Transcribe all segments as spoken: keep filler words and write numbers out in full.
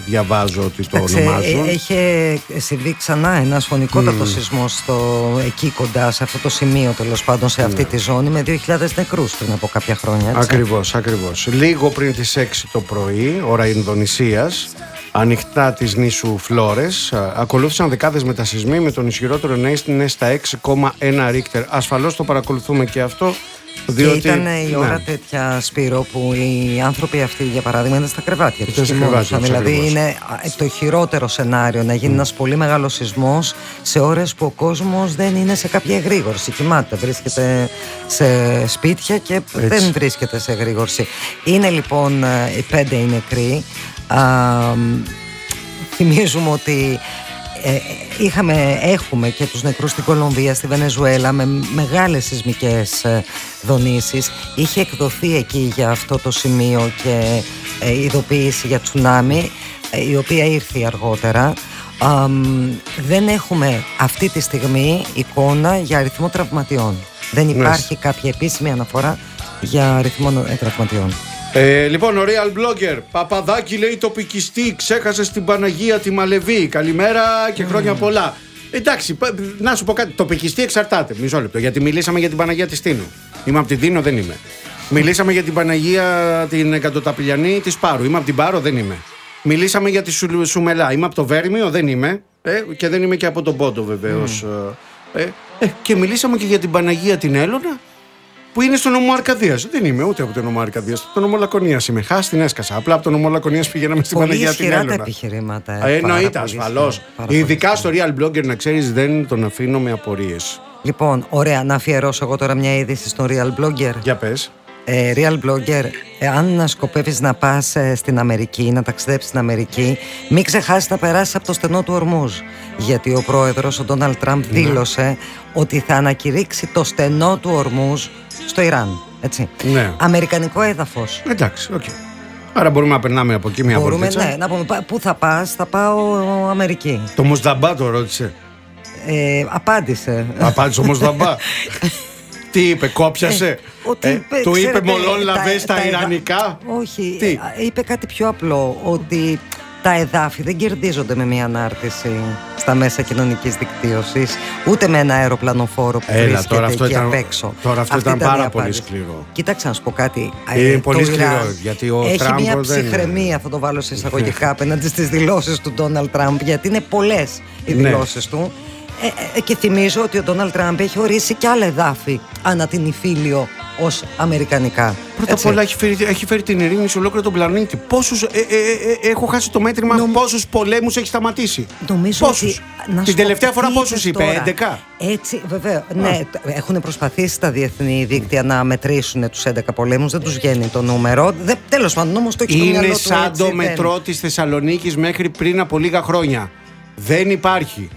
διαβάζω ότι το Άξε, ονομάζουν. Έχει συμβεί ξανά ένας φωνικότατο mm. σεισμός στο, εκεί κοντά, σε αυτό το σημείο, τέλος πάντων, σε αυτή mm. τη ζώνη, με δύο χιλιάδες νεκρούς πριν από κάποια χρόνια. Έτσι. Ακριβώς, ακριβώς. Λίγο πριν τις έξι το πρωί, ώρα Ινδονησίας, ανοιχτά της νήσου Φλόρες, ακολούθησαν δεκάδες μετασεισμοί με τον ισχυρότερο να είναι στα έξι κόμμα ένα Ρίχτερ. Ασφαλώς το παρακολουθούμε και αυτό. Διότι, και ήταν η ώρα ναι. τέτοια, Σπύρο, που οι άνθρωποι αυτοί, για παράδειγμα, ήταν στα κρεβάτια τους. Δηλαδή ακριβώς. είναι το χειρότερο σενάριο να γίνει mm. ένας πολύ μεγάλος σεισμός σε ώρες που ο κόσμος δεν είναι σε κάποια εγρήγορση. Κοιμάται, βρίσκεται σε σπίτια και Έτσι. δεν βρίσκεται σε εγρήγορση. Είναι λοιπόν οι πέντε οι νεκροί. Α, θυμίζουμε ότι Ε, είχαμε, έχουμε και τους νεκρούς στην Κολομβία, στη Βενεζουέλα, με μεγάλες σεισμικές ε, δονήσεις. Είχε εκδοθεί εκεί για αυτό το σημείο και ε, ειδοποίηση για τσουνάμι, ε, η οποία ήρθε αργότερα. Ε, δεν έχουμε αυτή τη στιγμή εικόνα για αριθμό τραυματιών. Δεν υπάρχει yes. κάποια επίσημη αναφορά για αριθμό τραυματιών. Ε, λοιπόν, ο Real Blogger Παπαδάκη λέει τοπικιστή, ξέχασε την Παναγία τη Μαλεβή. Καλημέρα και χρόνια mm. πολλά. Εντάξει, να σου πω κάτι. Τοπικιστή εξαρτάται. Μισό λεπτό. Γιατί μιλήσαμε για την Παναγία τη Τίνου. Είμαι από την Τίνο, δεν είμαι. Μιλήσαμε για την Παναγία την Εκατοταπηλιανή τη Πάρου. Είμαι από την Πάρο, δεν είμαι. Μιλήσαμε για τη Σου, Σουμελά. Είμαι από το Βέρμιο, δεν είμαι. Ε, και δεν είμαι και από τον Πόντο, βεβαίως. Mm. Ε, ε, και μιλήσαμε και για την Παναγία την Έλωνα, που είναι στο νομό Αρκαδίας. Δεν είμαι ούτε από το νομό Αρκαδίας, από το νομό Λακωνίας είμαι. Χά την έσκασα. Απλά από το νομό Λακωνίας πηγαίναμε στην πολύ Παναγία την Έλωνα. Τα επιχειρήματα. Ε, εννοείται, ασφαλώς. Ειδικά στο Real Blogger, να ξέρεις, δεν τον αφήνω με απορίες. Λοιπόν, ωραία, να αφιερώσω εγώ τώρα μια είδηση στο Real Blogger. Για πες. Ε, Real Blogger, ε, αν σκοπεύεις να πας ε, στην Αμερική, να ταξιδέψεις στην Αμερική, μην ξεχάσεις να περάσεις από το στενό του Ορμούζ. Γιατί ο πρόεδρος, ο Ντόναλντ Τραμπ, ναι. δήλωσε ότι θα ανακηρύξει το στενό του Ορμούζ στο Ιράν. Έτσι. Ναι. Αμερικανικό έδαφος. Εντάξει, οκ. Okay. Άρα μπορούμε να περνάμε από εκεί μια μπορούμε, βόλτιτσα. Ναι, να πούμε πού θα πας, θα πάω Αμερική. Το Μοσδαμπά το ρώτησε. Ε, απάντησε. Απάντησε ο Μοσδαμπά. Τι είπε, κόπιασε. Ε, ότι είπε, ε, του είπε ξέρετε, μολόν λαβές στα ιρανικά. Όχι, Τι? είπε κάτι πιο απλό, ότι τα εδάφη δεν κερδίζονται με μια ανάρτηση στα μέσα κοινωνικής δικτύωσης, ούτε με ένα αεροπλανοφόρο που Έλα, βρίσκεται τώρα αυτό εκεί ήταν, απ' έξω. Τώρα αυτό Αυτή ήταν πάρα πολύ απάντηση. Σκληρό. Κοίταξε να σου πω κάτι. Είναι ε, πολύ σκληρό, Ιράν γιατί ο έχει Τραμπ μια δεν ψυχραιμία, είναι. θα το βάλω σε εισαγωγικά, απέναντι στις δηλώσεις του Ντόναλντ Τραμπ, γιατί είναι πολλές οι δηλώσεις ναι. του. Ε, ε, και θυμίζω ότι ο Ντόναλντ Τραμπ έχει ορίσει και άλλα εδάφη ανά την Ιφίλιο ως αμερικανικά. Πρώτα απ' όλα έχει φέρει, έχει φέρει την ειρήνη σε ολόκληρο τον πλανήτη. Πόσους, ε, ε, ε, έχω χάσει το μέτρημα Νομ... πόσους πολέμους έχει σταματήσει. Νομίζω πόσους. Ότι, να την τελευταία φορά πόσους είπε, τώρα. έντεκα. Έτσι, βέβαια. Ναι, έχουν προσπαθήσει τα διεθνή δίκτυα να μετρήσουν τους έντεκα πολέμους. Δεν τους βγαίνει το νούμερο. Δεν, τέλος πάντων, όμως το έχει στο μυαλό του. Είναι σαν έτσι, το δεν... μετρό της Θεσσαλονίκης μέχρι πριν από λίγα χρόνια. Δεν υπάρχει.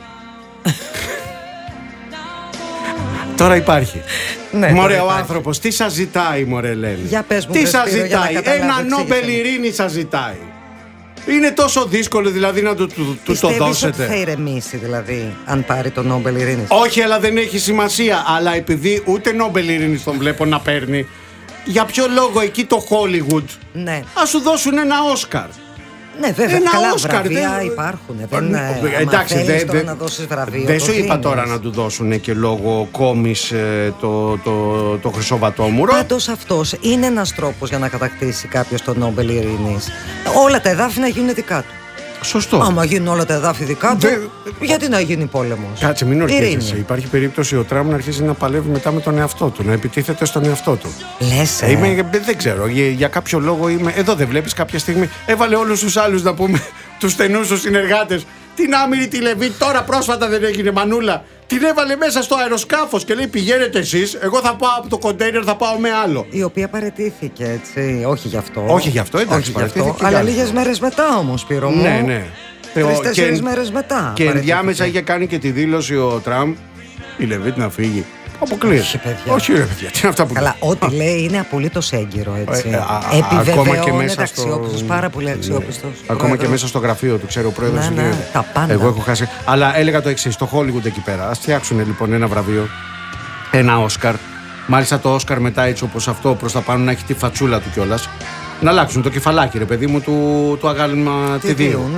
Τώρα υπάρχει. Ναι, μωρέ, ο άνθρωπος, τι σας ζητάει, μωρέ, λένε. Για πες μου, τι σας Σπύρο, ζητάει, ένα Νόμπελ ειρήνη σας ζητάει. Είναι τόσο δύσκολο δηλαδή να του, του, του το δώσετε. Ότι θα ηρεμήσει δηλαδή αν πάρει το Νόμπελ ειρήνης? Όχι, αλλά δεν έχει σημασία. Αλλά επειδή ούτε Νόμπελ ειρήνης τον βλέπω να παίρνει, για ποιο λόγο εκεί το Hollywood ναι. ας σου δώσουν ένα Όσκαρ. Ναι, βέβαια. Ένα καλά, Όσκαρ, βραβεία δεν... υπάρχουν. Δεν, εντάξει, δεν δε, να δώσεις βραβείο. Δεν σου είπα τώρα να του δώσουν και λόγω κόμις το, το, το, το χρυσό βατόμουρο. Πάντως αυτός είναι ένας τρόπος για να κατακτήσει κάποιος το Νόμπελ ειρήνης. Όλα τα εδάφη να γίνουν δικά του. Σωστό. Άμα γίνουν όλα τα εδάφη δικά του, Δε... γιατί να γίνει πόλεμος? Κάτσε, μην ορκίζεσαι. Υπάρχει περίπτωση ο Τραμπ να αρχίσει να παλεύει μετά με τον εαυτό του, να επιτίθεται στον εαυτό του. Λες, ε. Είμαι, δεν ξέρω, για, για κάποιο λόγο είμαι. Εδώ δεν βλέπεις κάποια στιγμή. Έβαλε όλους τους άλλους να πούμε, τους στενούς τους συνεργάτες. Την άμυρη τη Λεβί, τώρα πρόσφατα δεν έγινε, μανούλα. Την έβαλε μέσα στο αεροσκάφος και λέει: πηγαίνετε εσείς, εγώ θα πάω από το κοντέινερ, θα πάω με άλλο. Η οποία παραιτήθηκε, έτσι. Όχι γι' αυτό. Όχι γι' αυτό, εντάξει, όχι γι' αυτό. Αλλά λίγες μέρες μετά όμως, Σπύρο μου. Ναι, ναι. Τρεις-τέσσερις μέρες μετά. Και ενδιάμεσα είχε κάνει και τη δήλωση ο Τραμπ: η Λεβίτ να φύγει. Αποκλείεται. Όχι, παιδιά. Όχι, ρε παιδιά. Τι είναι αυτά που Καλά, ό,τι λέει είναι απολύτως έγκυρο, έτσι. Ε, α, επιβεβαιώνεται αξιόπιστος, πάρα πολύ αξιόπιστος. Ναι. Ακόμα και μέσα στο γραφείο του, ξέρω, ο πρόεδρος. Ναι, ναι, τα πάντα. Εγώ έχω χάσει. Αλλά έλεγα το εξής: το Hollywood εκεί πέρα. Ας φτιάξουν λοιπόν ένα βραβείο, ένα Όσκαρ. Μάλιστα το Όσκαρ μετά, έτσι όπως αυτό, προς τα πάνω να έχει τη φατσούλα του κιόλας. Να αλλάξουν το κεφαλάκι, ρε παιδί μου, του, του αγάλματιδίου.